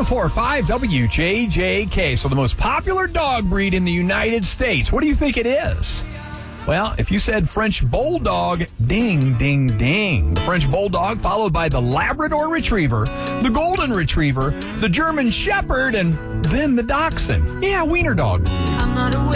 104.5 WJJK. So the most popular dog breed in the United States. What do you think it is? Well, if you said French Bulldog, ding, ding, ding. The French Bulldog, followed by the Labrador Retriever, the Golden Retriever, the German Shepherd, and then the Dachshund. Yeah, Wiener Dog. I'm not